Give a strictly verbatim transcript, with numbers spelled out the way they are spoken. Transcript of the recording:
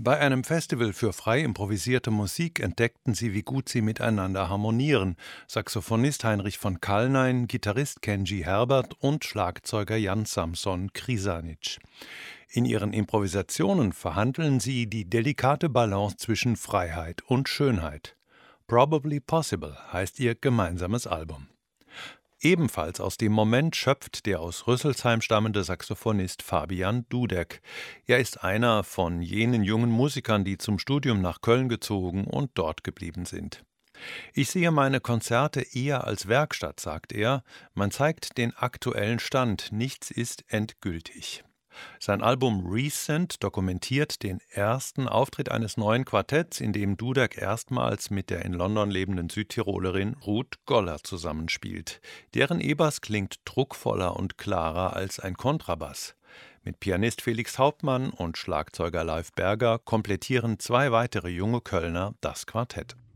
Bei einem Festival für frei improvisierte Musik entdeckten sie, wie gut sie miteinander harmonieren. Saxophonist Heinrich von Kallnein, Gitarrist Kenji Herbert und Schlagzeuger Jan Samson Križanić. In ihren Improvisationen verhandeln sie die delikate Balance zwischen Freiheit und Schönheit. Probably Possible heißt ihr gemeinsames Album. Ebenfalls aus dem Moment schöpft der aus Rüsselsheim stammende Saxophonist Fabian Dudek. Er ist einer von jenen jungen Musikern, die zum Studium nach Köln gezogen und dort geblieben sind. Ich sehe meine Konzerte eher als Werkstatt, sagt er. Man zeigt den aktuellen Stand, nichts ist endgültig. Sein Album Recent dokumentiert den ersten Auftritt eines neuen Quartetts, in dem Dudek erstmals mit der in London lebenden Südtirolerin Ruth Goller zusammenspielt. Deren E-Bass klingt druckvoller und klarer als ein Kontrabass. Mit Pianist Felix Hauptmann und Schlagzeuger Leif Berger komplettieren zwei weitere junge Kölner das Quartett.